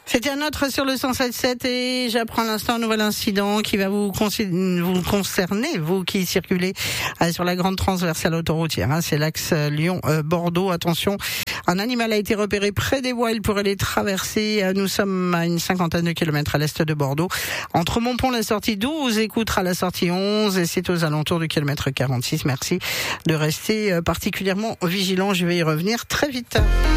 C'était un autre sur le 107.7 et j'apprends à l'instant un nouvel incident qui va vous concerner, vous qui circulez sur la grande transversale autoroutière. C'est l'axe Lyon-Bordeaux. Attention, un animal a été repéré près des voies. Il pourrait les traverser. Nous sommes à une 50aine de kilomètres à l'est de Bordeaux. Entre Montpont, la sortie 12 et Coutras, la sortie 11. Et c'est aux alentours du kilomètre 46. Merci de rester particulièrement vigilant. Je vais y revenir très vite.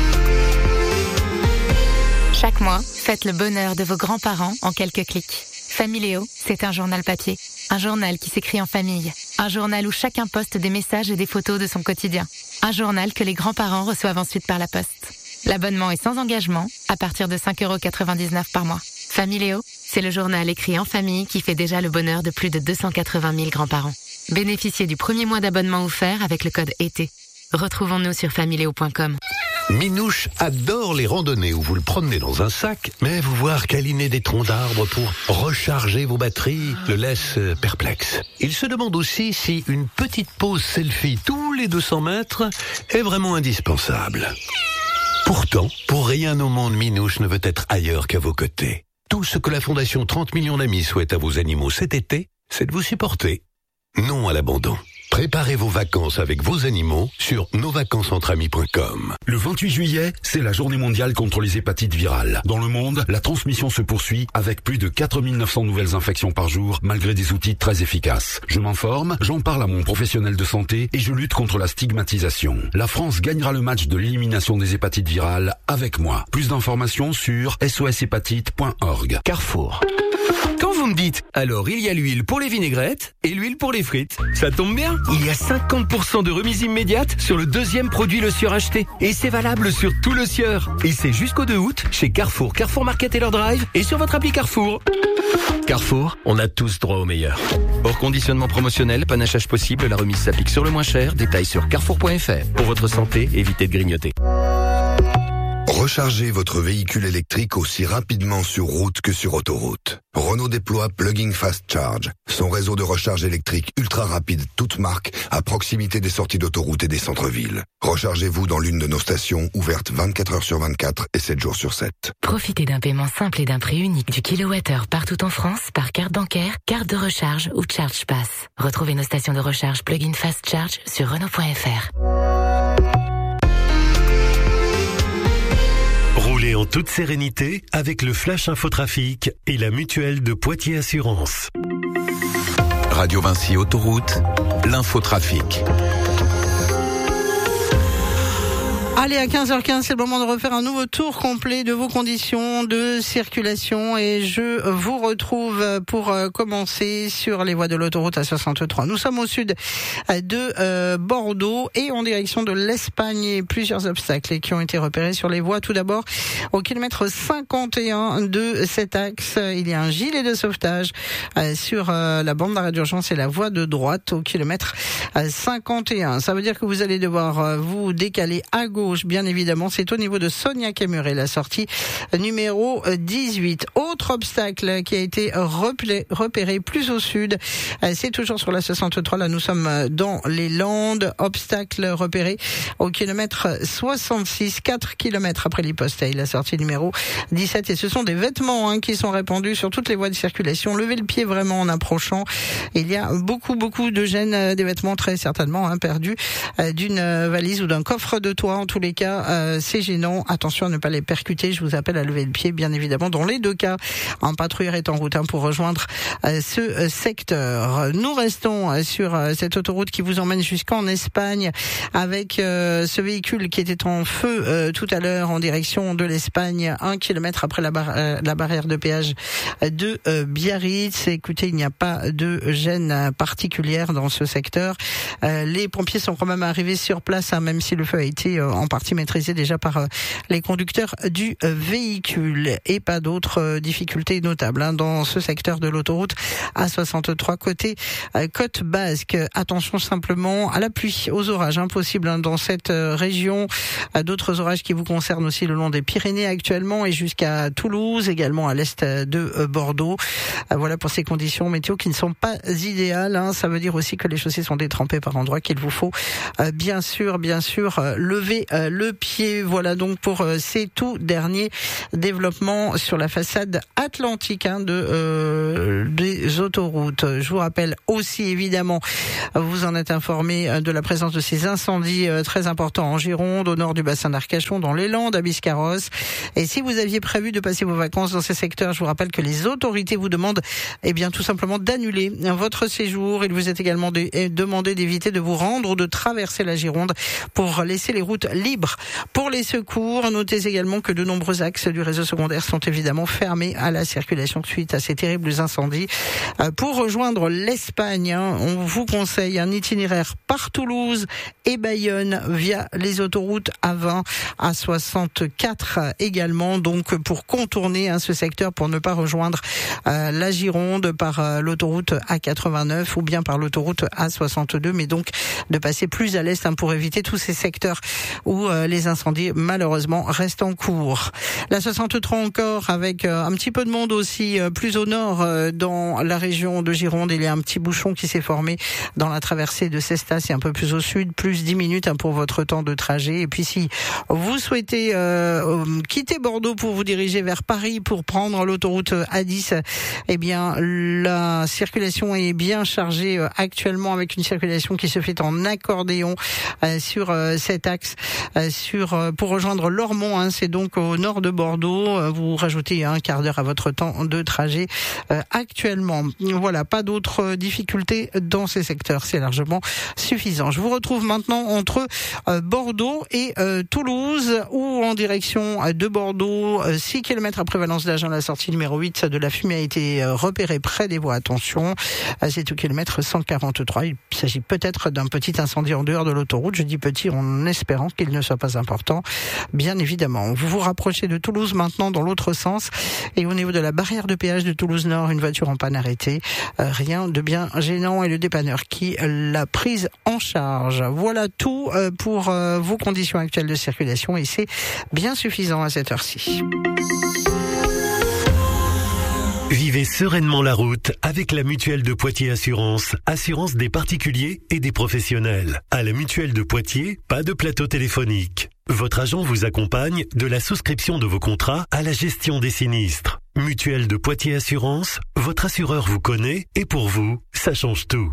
Chaque mois, faites le bonheur de vos grands-parents en quelques clics. Familéo, c'est un journal papier. Un journal qui s'écrit en famille. Un journal où chacun poste des messages et des photos de son quotidien. Un journal que les grands-parents reçoivent ensuite par la poste. L'abonnement est sans engagement, à partir de 5,99 € par mois. Familéo, c'est le journal écrit en famille qui fait déjà le bonheur de plus de 280 000 grands-parents. Bénéficiez du premier mois d'abonnement offert avec le code ET. Retrouvons-nous sur familéo.com. Minouche adore les randonnées où vous le promenez dans un sac, mais vous voir câliner des troncs d'arbres pour recharger vos batteries le laisse perplexe. Il se demande aussi si une petite pause selfie tous les 200 mètres est vraiment indispensable. Pourtant, pour rien au monde, Minouche ne veut être ailleurs qu'à vos côtés. Tout ce que la Fondation 30 millions d'amis souhaite à vos animaux cet été, c'est de vous supporter. Non à l'abandon. Préparez vos vacances avec vos animaux sur nosvacancesentre-amis.com. Le 28 juillet, c'est la journée mondiale contre les hépatites virales. Dans le monde, la transmission se poursuit avec plus de 4900 nouvelles infections par jour, malgré des outils très efficaces. Je m'informe, j'en parle à mon professionnel de santé et je lutte contre la stigmatisation. La France gagnera le match de l'élimination des hépatites virales avec moi. Plus d'informations sur soshépatite.org. Carrefour. Quand vous me dites, alors il y a l'huile pour les vinaigrettes et l'huile pour les frites. Ça tombe bien, il y a 50% de remise immédiate sur le deuxième produit Le Sieur acheté. Et c'est valable sur tout Le Sieur. Et c'est jusqu'au 2 août chez Carrefour, Carrefour Market et leur drive et sur votre appli Carrefour. Carrefour, on a tous droit au meilleur. Hors conditionnement promotionnel, panachage possible, la remise s'applique sur le moins cher. Détails sur carrefour.fr. Pour votre santé, évitez de grignoter. Rechargez votre véhicule électrique aussi rapidement sur route que sur autoroute. Renault déploie Plug-in Fast Charge, son réseau de recharge électrique ultra rapide, toute marque, à proximité des sorties d'autoroute et des centres-villes. Rechargez-vous dans l'une de nos stations, ouvertes 24 heures sur 24 et 7 jours sur 7. Profitez d'un paiement simple et d'un prix unique du kilowattheure partout en France par carte bancaire, carte de recharge ou Charge Pass. Retrouvez nos stations de recharge Plug-in Fast Charge sur Renault.fr. Roulez en toute sérénité avec le Flash Infotrafic et la mutuelle de Poitiers Assurance. Radio Vinci Autoroute, l'infotrafic. Allez, à 15h15, c'est le moment de refaire un nouveau tour complet de vos conditions de circulation et je vous retrouve pour commencer sur les voies de l'autoroute A63. Nous sommes au sud de Bordeaux et en direction de l'Espagne et plusieurs obstacles qui ont été repérés sur les voies. Tout d'abord, au kilomètre 51 de cet axe, il y a un gilet de sauvetage sur la bande d'arrêt d'urgence et la voie de droite au kilomètre 51. Ça veut dire que vous allez devoir vous décaler à gauche. Bien évidemment, c'est au niveau de Sonia-Camuret, la sortie numéro 18. Autre obstacle qui a été repéré plus au sud, c'est toujours sur la 63. Là, nous sommes dans les Landes. Obstacle repéré au kilomètre 66, 4 kilomètres après l'hypostaille, la sortie numéro 17. Et ce sont des vêtements qui sont répandus sur toutes les voies de circulation. Levez le pied vraiment en approchant. Il y a beaucoup de gêne, des vêtements très certainement perdus d'une valise ou d'un coffre de toit. En tous les cas, c'est gênant. Attention à ne pas les percuter. Je vous appelle à lever le pied, bien évidemment. Dans les deux cas, un patrouilleur est en route pour rejoindre ce secteur. Nous restons sur cette autoroute qui vous emmène jusqu'en Espagne avec ce véhicule qui était en feu tout à l'heure en direction de l'Espagne, 1 kilomètre après la barrière de péage de Biarritz. Écoutez, il n'y a pas de gêne particulière dans ce secteur. Les pompiers sont quand même arrivés sur place, même si le feu a été en partie maîtrisé déjà par les conducteurs du véhicule et pas d'autres difficultés notables dans ce secteur de l'autoroute A63 côté Côte Basque. Attention simplement à la pluie, aux orages possibles dans cette région. D'autres orages qui vous concernent aussi le long des Pyrénées actuellement et jusqu'à Toulouse, également à l'est de Bordeaux. Voilà pour ces conditions météo qui ne sont pas idéales. Ça veut dire aussi que les chaussées sont détrempées par endroits, qu'il vous faut bien sûr lever le pied. Voilà donc pour ces tout derniers développements sur la façade atlantique des autoroutes. Je vous rappelle aussi évidemment, vous en êtes informé de la présence de ces incendies très importants en Gironde, au nord du bassin d'Arcachon, dans les Landes, à Biscarrosse. Et si vous aviez prévu de passer vos vacances dans ces secteurs, je vous rappelle que les autorités vous demandent tout simplement d'annuler votre séjour. Il vous est également demandé d'éviter de vous rendre ou de traverser la Gironde pour laisser les routes libres. Pour les secours, notez également que de nombreux axes du réseau secondaire sont évidemment fermés à la circulation suite à ces terribles incendies. Pour rejoindre l'Espagne, on vous conseille un itinéraire par Toulouse et Bayonne via les autoroutes A20, A64 également, donc pour contourner ce secteur, pour ne pas rejoindre la Gironde par l'autoroute A89 ou bien par l'autoroute A62, mais donc de passer plus à l'est pour éviter tous ces secteurs où les incendies malheureusement restent en cours. La 63 encore, avec un petit peu de monde aussi plus au nord dans la région de Gironde. Il y a un petit bouchon qui s'est formé dans la traversée de Cestas et un peu plus au sud, plus 10 minutes pour votre temps de trajet. Et puis si vous souhaitez quitter Bordeaux pour vous diriger vers Paris pour prendre l'autoroute A10, la circulation est bien chargée actuellement, avec une circulation qui se fait en accordéon sur cet axe pour rejoindre Lormont, c'est donc au nord de Bordeaux. Vous rajoutez un quart d'heure à votre temps de trajet actuellement. Voilà, pas d'autres difficultés dans ces secteurs, c'est largement suffisant. Je vous retrouve maintenant entre Bordeaux et Toulouse, ou en direction de Bordeaux, 6 km après Valence d'Agen, la sortie numéro 8 de la fumée a été repérée près des voies. Attention, c'est au kilomètre 143. Il s'agit peut-être d'un petit incendie en dehors de l'autoroute. Je dis petit en espérant qu'il ne soit pas important, bien évidemment. Vous vous rapprochez de Toulouse maintenant dans l'autre sens, et au niveau de la barrière de péage de Toulouse Nord, une voiture en panne arrêtée. Rien de bien gênant, et le dépanneur qui l'a prise en charge. Voilà tout pour vos conditions actuelles de circulation, et c'est bien suffisant à cette heure-ci. Vivez sereinement la route avec la Mutuelle de Poitiers Assurance. Assurance des particuliers et des professionnels. À la Mutuelle de Poitiers, pas de plateau téléphonique. Votre agent vous accompagne de la souscription de vos contrats à la gestion des sinistres. Mutuelle de Poitiers Assurance, votre assureur vous connaît, et pour vous, ça change tout.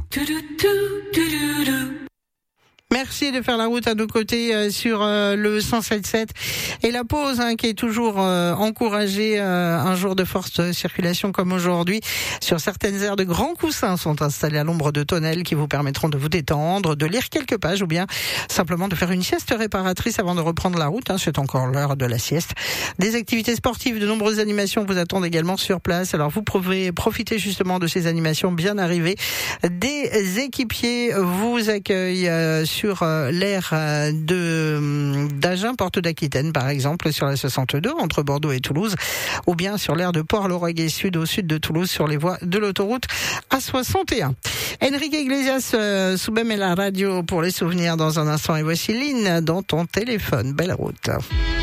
Merci de faire la route à nos côtés sur le 107.7. Et la pause qui est toujours encouragée, un jour de forte circulation comme aujourd'hui. Sur certaines aires, de grands coussins sont installés à l'ombre de tonnelles qui vous permettront de vous détendre, de lire quelques pages, ou bien simplement de faire une sieste réparatrice avant de reprendre la route. C'est encore l'heure de la sieste. Des activités sportives, de nombreuses animations vous attendent également sur place. Alors vous pouvez profiter justement de ces animations bien arrivées. Des équipiers vous accueillent sur l'aire d'Agen, porte d'Aquitaine par exemple, sur la 62 entre Bordeaux et Toulouse, ou bien sur l'aire de Port-Lauragais Sud au sud de Toulouse sur les voies de l'autoroute A61. Enrique Iglesias, Subeme la radio pour les souvenirs dans un instant, et voici Lynn dans ton téléphone. Belle route.